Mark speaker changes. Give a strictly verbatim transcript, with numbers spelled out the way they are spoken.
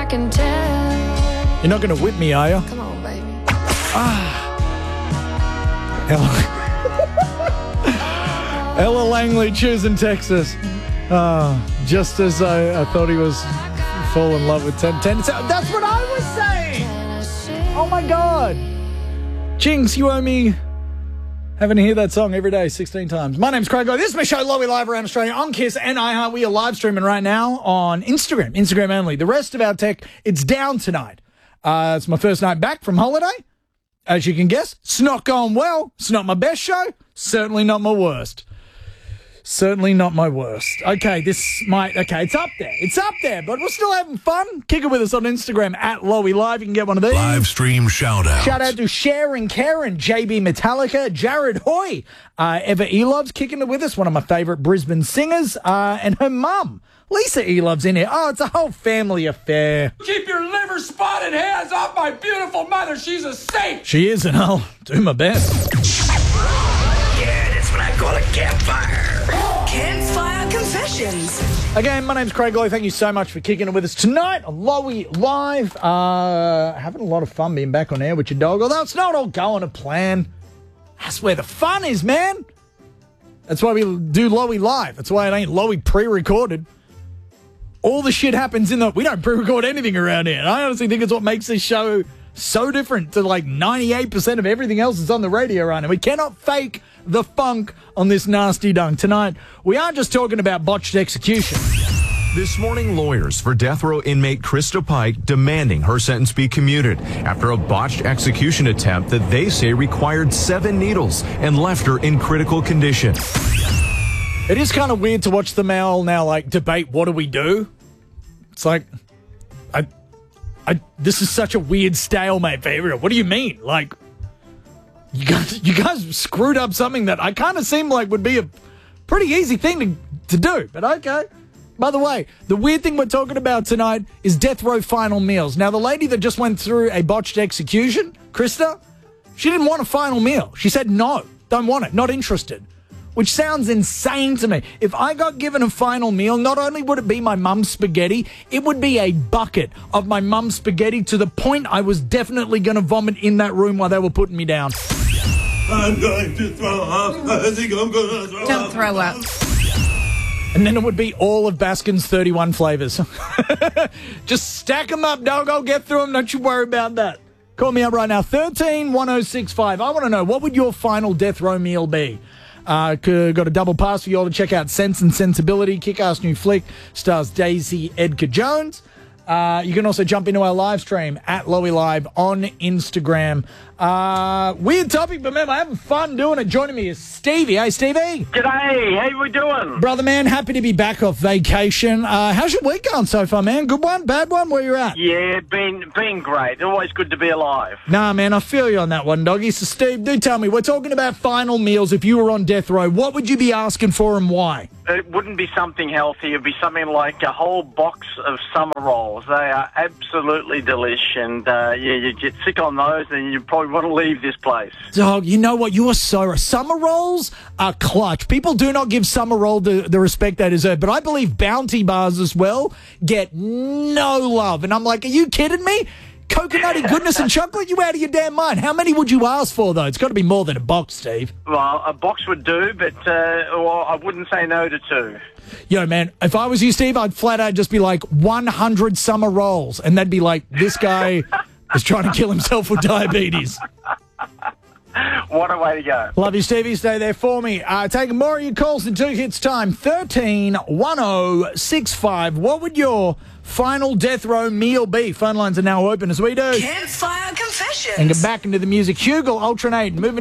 Speaker 1: can tell.
Speaker 2: You're not going to whip me, are you?
Speaker 1: Come on, baby.
Speaker 2: Ella, Ella Langley choosing Texas. Oh, just as I, I thought he was fall in love with ten ten. That's what I was saying. Oh, my God. Jinx, you owe me having to hear that song every day sixteen times. My name's Craig. This is my show, Lowy Live around Australia on Kiss and iHeart. We are live streaming right now on Instagram. Instagram only. The rest of our tech, it's down tonight. Uh, it's my first night back from holiday. As you can guess, it's not going well. It's not my best show. Certainly not my worst. Certainly not my worst. Okay, this might... Okay, it's up there. It's up there, but we're still having fun. Kick it with us on Instagram, at Lowy Live. You can get one of these.
Speaker 3: Live stream shout-out.
Speaker 2: Shout out to Cher and Karen, J B Metallica, Jared Hoy, uh, Eva Eloves kicking it with us, one of my favourite Brisbane singers, uh, and her mum, Lisa Eloves, in here. Oh, it's a whole family affair.
Speaker 4: Keep your liver spotted hands off my beautiful mother. She's a saint.
Speaker 2: She is, and I'll do my best.
Speaker 5: Yeah, that's what I call a campfire.
Speaker 6: Campfire Confessions.
Speaker 2: Again, my name's Craig Lowe. Thank you so much for kicking it with us tonight on Lowy Live. Uh, having a lot of fun being back on air with your dog, although it's not all going to plan. That's where the fun is, man. That's why we do Lowy Live. That's why it ain't Lowy pre-recorded. All the shit happens in the... We don't pre-record anything around here. And I honestly think it's what makes this show so different to like ninety-eight percent of everything else that's on the radio right now. We cannot fake the funk on this nasty dunk. Tonight, we aren't just talking about botched execution.
Speaker 7: This morning, lawyers for death row inmate Krista Pike demanding her sentence be commuted after a botched execution attempt that they say required seven needles and left her in critical condition.
Speaker 2: It is kind of weird to watch the Mail now, like, debate what do we do? It's like, I, I, this is such a weird stalemate for everyone. What do you mean? Like, you guys, you guys screwed up something that I kind of seem like would be a pretty easy thing to, to do, but okay. By the way, the weird thing we're talking about tonight is death row final meals. Now, the lady that just went through a botched execution, Krista, she didn't want a final meal. She said, no, don't want it, not interested. Which sounds insane to me. If I got given a final meal, not only would it be my mum's spaghetti, it would be a bucket of my mum's spaghetti to the point I was definitely going to vomit in that room while they were putting me down.
Speaker 5: I'm going to throw up. I think I'm going to throw
Speaker 6: Don't
Speaker 5: up.
Speaker 6: throw up.
Speaker 2: And then it would be all of Baskin's thirty-one flavours. Just stack them up, dog. I'll get through them. Don't you worry about that. Call me up right now, one three one oh six five. I want to know, what would your final death row meal be? Uh, got a double pass for you all to check out Sense and Sensibility, kick-ass new flick, stars Daisy Edgar Jones. Uh, you can also jump into our live stream at Lowy Live on Instagram. Uh, weird topic, but man, I'm having fun doing it. Joining me is Stevie. Hey, Stevie.
Speaker 8: G'day, how we doing?
Speaker 2: Brother, man, happy to be back off vacation. Uh, how's your week going so far, man? Good one? Bad one? Where you at?
Speaker 8: Yeah, been been great. Always good to be alive.
Speaker 2: Nah, man, I feel you on that one, doggy. So, Steve, do tell me, we're talking about final meals. If you were on death row, what would you be asking for and why?
Speaker 8: It wouldn't be something healthy. It'd be something like a whole box of summer rolls. They are absolutely delish, and uh, yeah, you get sick on those, and you probably want to leave this place.
Speaker 2: Dog, you know what? You are so right. Summer rolls are clutch. People do not give summer roll the, the respect they deserve, but I believe Bounty bars as well get no love. And I'm like, are you kidding me? Coconutty goodness and chocolate? You out of your damn mind. How many would you ask for, though? It's got to be more than a box, Steve.
Speaker 8: Well, a box would do, but uh, well, I wouldn't say no to two.
Speaker 2: Yo, man, if I was you, Steve, I'd flat out just be like one hundred summer rolls, and they'd be like, this guy is trying to kill himself with diabetes.
Speaker 8: What a way to go.
Speaker 2: Love you, Stevie. Stay there for me. Uh, taking more of your calls in two hits time. one three one oh six five. What would your final death row meal be? Phone lines are now open as we do.
Speaker 6: Campfire Confessions.
Speaker 2: And get back into the music. Hugel, alternate, moving